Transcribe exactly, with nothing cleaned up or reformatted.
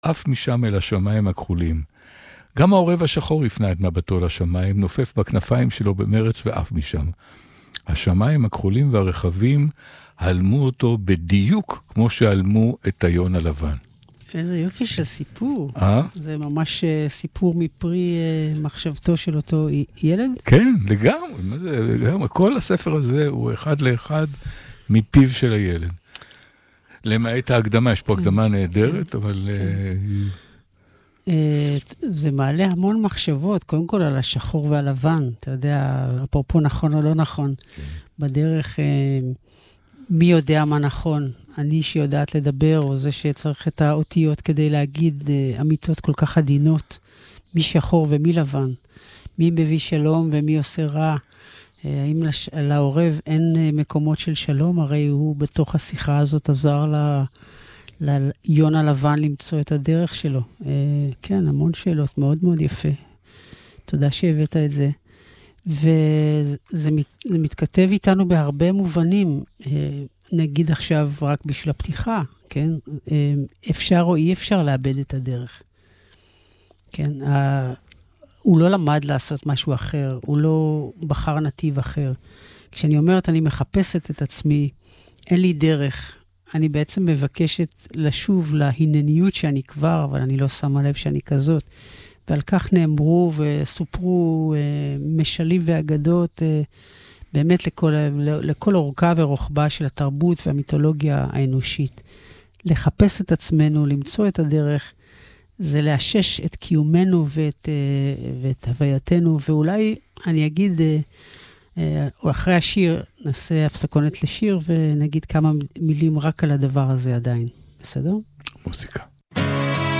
עף משם אל השמיים הכחולים. גם העורב השחור הפנה את מבטו לשמיים, נופף בכנפיים שלו במרץ ועף משם. השמיים הכחולים והרחבים הלמו אותו בדיוק כמו שהלמו את היון הלבן. איזה יופי של סיפור. אה? זה ממש סיפור מפרי מחשבתו של אותו ילד? כן, לגמרי. מה זה, לגמרי. כל הספר הזה הוא אחד לאחד מפיו של הילד. למעט ההקדמה, יש פה הקדמה נהדרת, אבל... זה מעלה המון מחשבות, קודם כל על השחור והלבן, אתה יודע, אפרופו נכון או לא נכון, בדרך מי יודע מה נכון, אני שיודעת לדבר, או זה שצריך את האותיות כדי להגיד אמיתות כל כך עדינות, מי שחור ומי לבן, מי מביא שלום ומי עושה רע, האם לעורב אין מקומות של שלום, הרי הוא בתוך השיחה הזאת עזר לה... ליון הלבן למצוא את הדרך שלו. כן, המון שאלות, מאוד מאוד יפה. תודה שהבאת את זה. וזה מת, מתכתב איתנו בהרבה מובנים. נגיד עכשיו רק בשביל הפתיחה, כן? אפשר או אי אפשר לאבד את הדרך. כן? הוא לא למד לעשות משהו אחר, הוא לא בחר נתיב אחר. כשאני אומרת, אני מחפשת את עצמי, אין לי דרך, אני בעצם מבקשת לשוב להינניות שאני כבר, אבל אני לא שמה לב שאני כזאת. ועל כך נאמרו וסופרו משלים ואגדות, באמת לכל, לכל אורכה ורוחבה של התרבות והמיתולוגיה האנושית. לחפש את עצמנו, למצוא את הדרך, זה לאשש את קיומנו ואת, ואת הווייתנו, ואולי אני אגיד... או אחרי השיר, נעשה הפסקונת לשיר, ונגיד כמה מילים רק על הדבר הזה עדיין. בסדר? מוסיקה.